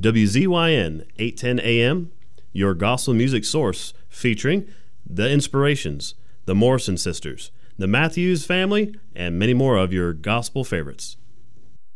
WZYN 810 AM, your gospel music source featuring The Inspirations, the Morrison Sisters, the Matthews Family, and many more of your gospel favorites.